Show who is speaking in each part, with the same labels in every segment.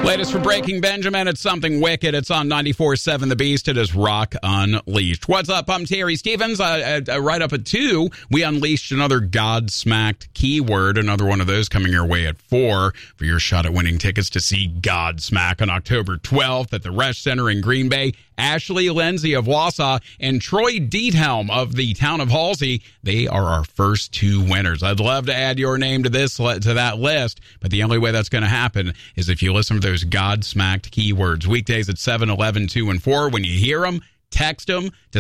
Speaker 1: Latest for Breaking Benjamin, it's something wicked. It's on 94.7 The Beast. It is Rock Unleashed. What's up? I'm Terry Stevens. Right up at 2, we unleashed another Godsmacked keyword. Another one of those coming your way at 4 for your shot at winning tickets to see Godsmack on October 12th at the Resch Center in Green Bay. Ashley Lindsay of Wausau and Troy Diethelm of the town of Halsey. They are our first 2 winners. I'd love to add your name to that list, but the only way that's going to happen is if you listen to those Godsmacked keywords. Weekdays at 7, 11, 2, and 4. When you hear them, text them to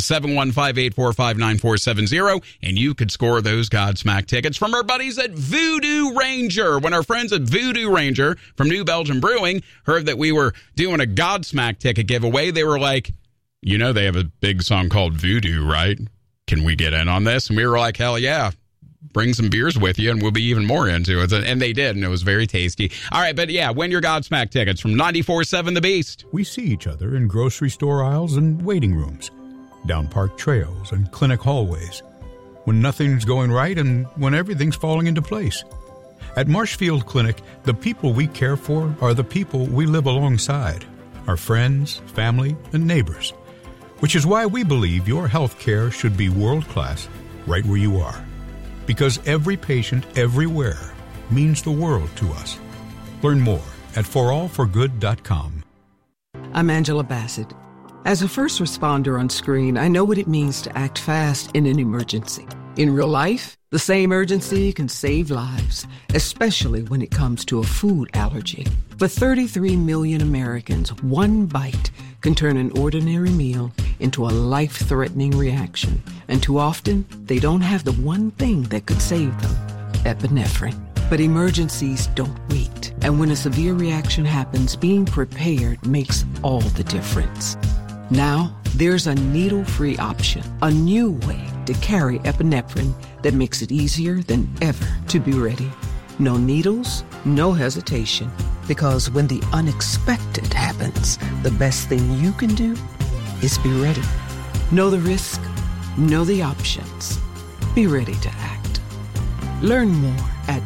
Speaker 1: 715-845-9470, and you could score those Godsmack tickets from our buddies at Voodoo Ranger. When our friends at Voodoo Ranger from New Belgium Brewing heard that we were doing a Godsmack ticket giveaway, they were like, you know they have a big song called Voodoo, right? Can we get in on this? And we were like, hell yeah. Bring some beers with you, and we'll be even more into it. And they did, and it was very tasty. All right, but yeah, win your Godsmack tickets from 94.7 The Beast.
Speaker 2: We see each other in grocery store aisles and waiting rooms, down park trails and clinic hallways, when nothing's going right and when everything's falling into place. At Marshfield Clinic, the people we care for are the people we live alongside, our friends, family, and neighbors, which is why we believe your health care should be world-class right where you are. Because every patient everywhere means the world to us. Learn more at forallforgood.com.
Speaker 3: I'm Angela Bassett. As a first responder on screen, I know what it means to act fast in an emergency. In real life, the same urgency can save lives, especially when it comes to a food allergy. For 33 million Americans, one bite can turn an ordinary meal into a life-threatening reaction. And too often, they don't have the one thing that could save them, epinephrine. But emergencies don't wait. And when a severe reaction happens, being prepared makes all the difference. Now, there's a needle-free option, a new way to carry epinephrine that makes it easier than ever to be ready. No needles, no hesitation. Because when the unexpected happens, the best thing you can do is be ready. Know the risk, know the options. Be ready to act. Learn more at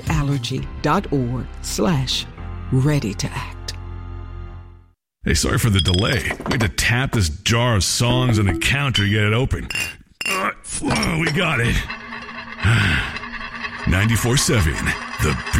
Speaker 3: foodallergy.org/ready to act.
Speaker 4: Hey, sorry for the delay. We had to tap this jar of songs on the counter to get it open. We got it. 94.7, The